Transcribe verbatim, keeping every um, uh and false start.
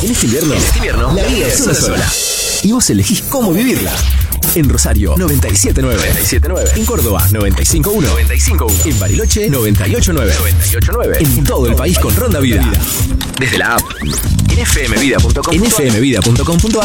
En este invierno, en este invierno la vida es una sola. Y vos elegís cómo vivirla. En Rosario, noventa y siete punto nueve. noventa y siete punto nueve. En Córdoba, noventa y cinco punto uno. noventa y cinco punto uno. En Bariloche, noventa y ocho punto nueve. noventa y ocho punto nueve. En todo el país con Ronda Vida. Desde la app. En f m vida punto com. En f m vida punto com punto a r